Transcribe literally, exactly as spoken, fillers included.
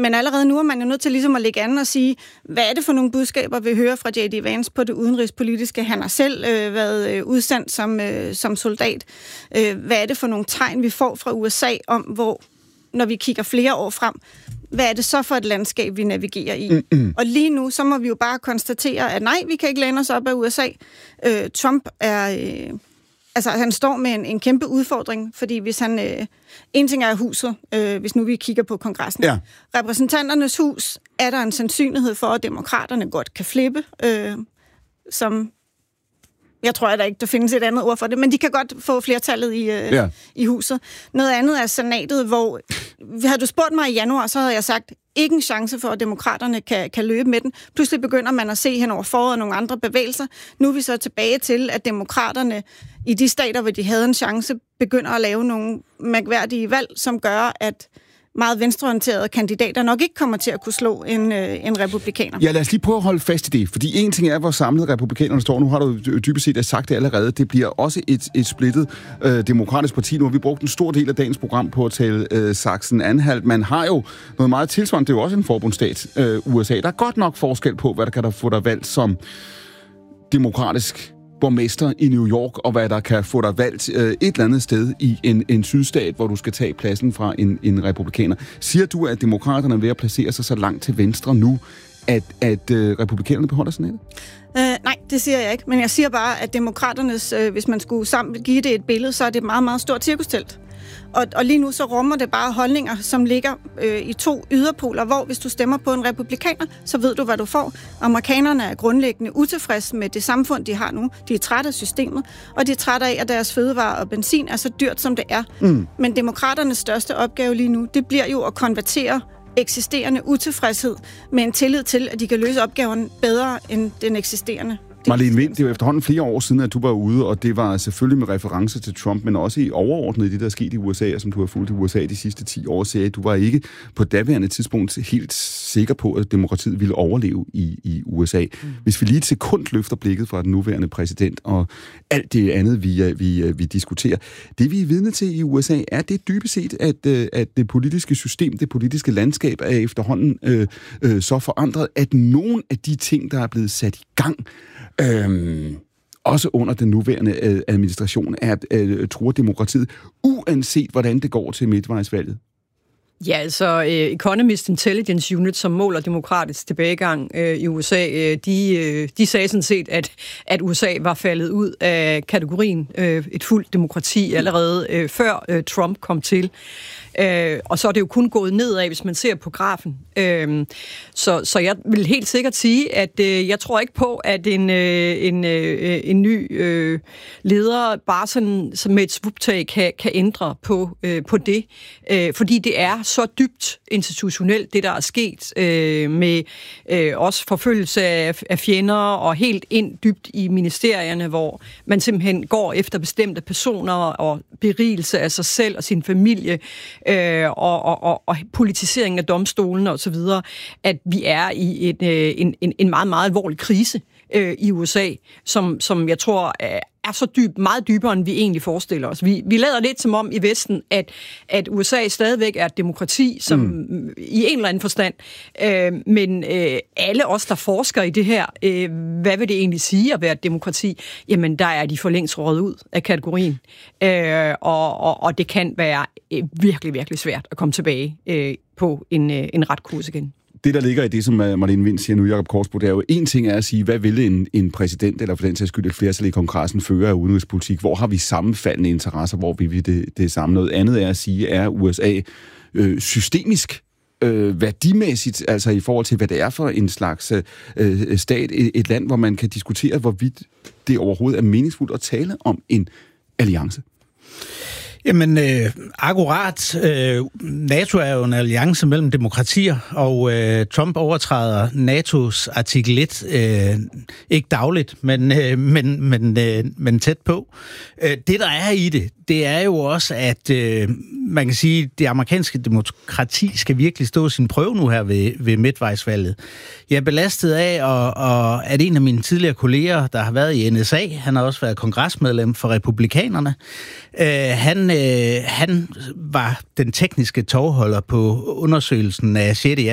men allerede nu er man jo nødt til ligesom at lægge an og sige, hvad er det for nogle budskaber, vi hører fra J D. Vance på det udenrigspolitiske? Han har selv øh, været øh, udsendt som, øh, som soldat. Øh, hvad er det for nogle tegn, vi får fra U S A om, hvor, når vi kigger flere år frem, hvad er det så for et landskab, vi navigerer i? Mm-hmm. Og lige nu, så må vi jo bare konstatere, at nej, vi kan ikke læne os op af U S A. Øh, Trump er... Øh, altså, han står med en, en kæmpe udfordring, fordi hvis han... Øh, en ting er huset, øh, hvis nu vi kigger på kongressen. Ja. Repræsentanternes hus, er der en sandsynlighed for, at demokraterne godt kan flippe, øh, som... Jeg tror, at der ikke der findes et andet ord for det, men de kan godt få flertallet i, øh, ja. i huset. Noget andet er senatet, hvor... Havde du spurgt mig i januar, så havde jeg sagt, ikke en chance for, at demokraterne kan, kan løbe med den. Pludselig begynder man at se hen over foråret nogle andre bevægelser. Nu er vi så tilbage til, at demokraterne i de stater, hvor de havde en chance, begynder at lave nogle mærkværdige valg, som gør, at meget venstreorienterede kandidater nok ikke kommer til at kunne slå en, øh, en republikaner. Ja, lad os lige prøve at holde fast i det, fordi en ting er, hvor samlet republikanerne står. Nu har du dybest set sagt det allerede. Det bliver også et, et splittet øh, demokratisk parti. Nu har vi brugt en stor del af dagens program på at tale øh, Sachsen-Anhalt. Man har jo noget meget tilsvarende. Det er jo også en forbundsstat, øh, U S A. Der er godt nok forskel på, hvad der kan der få dig valgt som demokratisk borgmester i New York, og hvad der kan få dig valgt øh, et eller andet sted i en, en sydstat, hvor du skal tage pladsen fra en, en republikaner. Siger du, at demokraterne er ved at placere sig så langt til venstre nu, at, at øh, republikanerne beholder sig nettet? Øh, nej, det siger jeg ikke. Men jeg siger bare, at demokraternes, øh, hvis man skulle sammen give det et billede, så er det et meget, meget stort cirkustelt. Og, og lige nu så rummer det bare holdninger, som ligger øh, i to yderpoler, hvor hvis du stemmer på en republikaner, så ved du, hvad du får. Amerikanerne er grundlæggende utilfredse med det samfund, de har nu. De er trætte af systemet, og de er trætte af, at deres fødevarer og benzin er så dyrt, som det er. Mm. Men demokraternes største opgave lige nu, det bliver jo at konvertere eksisterende utilfredshed med en tillid til, at de kan løse opgaven bedre end den eksisterende. Marlene Wind, det er jo efterhånden flere år siden, at du var ude, og det var selvfølgelig med reference til Trump, men også i overordnet i det, der er sket i U S A, og som du har fulgt i U S A de sidste ti år, sagde, du var ikke på daværende tidspunkt helt sikker på, at demokratiet ville overleve i, i U S A. Mm. Hvis vi lige et sekund løfter blikket fra den nuværende præsident og alt det andet, vi, vi, vi diskuterer. Det, vi er vidne til i U S A, er det dybest set, at, at det politiske system, det politiske landskab er efterhånden øh, øh, så forandret, at nogle af de ting, der er blevet sat i gang, Øhm, også under den nuværende øh, administration, er øh, truer demokratiet, uanset hvordan det går til midtvejsvalget? Ja, altså uh, Economist Intelligence Unit, som måler demokratisk tilbagegang uh, i U S A, uh, de, uh, de sagde sådan set, at, at U S A var faldet ud af kategorien uh, et fuldt demokrati allerede uh, før uh, Trump kom til. Uh, og så er det jo kun gået nedad, hvis man ser på grafen. Uh, så, så jeg vil helt sikkert sige, at uh, jeg tror ikke på, at en, uh, en, uh, en ny uh, leder bare sådan, så med et svuptag kan, kan ændre på, uh, på det. Uh, fordi det er så dybt institutionelt, det der er sket uh, med uh, også forfølgelse af, af fjender og helt ind dybt i ministerierne, hvor man simpelthen går efter bestemte personer og berigelse af sig selv og sin familie, Øh, og, og, og, og politisering af domstolene og så videre, at vi er i et, øh, en, en, en meget, meget alvorlig krise øh, i U S A, som, som jeg tror er, er så dyb, meget dybere, end vi egentlig forestiller os. Vi, vi lader lidt som om i Vesten, at, at U S A stadigvæk er et demokrati, som mm. i en eller anden forstand, øh, men øh, alle os, der forsker i det her, øh, hvad vil det egentlig sige at være et demokrati? Jamen, der er de for længst røget ud af kategorien, øh, og, og, og det kan være øh, virkelig, virkelig svært at komme tilbage øh, på en, øh, en ret kurs igen. Det, der ligger i det, som Marlene Wind siger nu, Jacob Korsbo, det er jo en ting er at sige, hvad vil en, en præsident, eller for den sags skyld et flertal i kongressen, føre af udenrigspolitik? Hvor har vi sammenfaldende interesser? Hvor vil vi det, det samme? Noget andet er at sige, er U S A øh, systemisk, øh, værdimæssigt, altså i forhold til, hvad det er for en slags øh, stat, et, et land, hvor man kan diskutere, hvorvidt det overhovedet er meningsfuldt at tale om en alliance? Jamen, øh, akkurat. Øh, NATO er jo en alliance mellem demokratier, og øh, Trump overtræder NATO's artikel et, øh, ikke dagligt, men, øh, men, men, øh, men tæt på. Øh, det, der er i det, det er jo også, at øh, man kan sige, at det amerikanske demokrati skal virkelig stå sin prøve nu her ved, ved midtvejsvalget. Jeg er belastet af, og, og at en af mine tidligere kolleger, der har været i N S A, han har også været kongresmedlem for republikanerne, øh, han, øh, han var den tekniske tovholder på undersøgelsen af sjette